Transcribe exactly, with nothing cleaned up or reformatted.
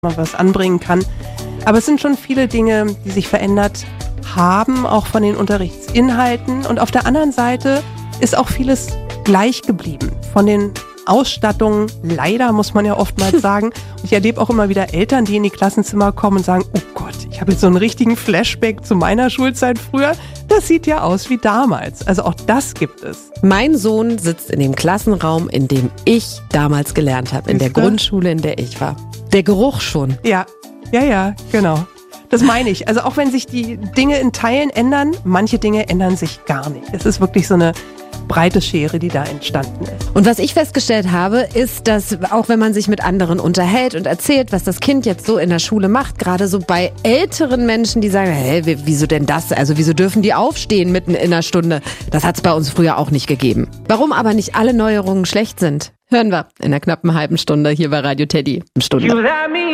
man was anbringen kann. Aber es sind schon viele Dinge, die sich verändert haben, auch von den Unterrichtsinhalten. Und auf der anderen Seite ist auch vieles gleich geblieben. Von den Ausstattungen, leider muss man ja oftmals sagen. Und ich erlebe auch immer wieder Eltern, die in die Klassenzimmer kommen und sagen, oh Gott, ich habe jetzt so einen richtigen Flashback zu meiner Schulzeit früher. Das sieht ja aus wie damals. Also auch das gibt es. Mein Sohn sitzt in dem Klassenraum, in dem ich damals gelernt habe, in der Grundschule, in der ich war. Der Geruch schon. Ja, ja, ja, genau. Das meine ich. Also auch wenn sich die Dinge in Teilen ändern, manche Dinge ändern sich gar nicht. Es ist wirklich so eine breite Schere, die da entstanden ist. Und was ich festgestellt habe, ist, dass auch wenn man sich mit anderen unterhält und erzählt, was das Kind jetzt so in der Schule macht, gerade so bei älteren Menschen, die sagen, hä, wieso denn das? Also wieso dürfen die aufstehen mitten in der Stunde? Das hat es bei uns früher auch nicht gegeben. Warum aber nicht alle Neuerungen schlecht sind, hören wir in einer knappen halben Stunde hier bei Radio Teddy. Stunde.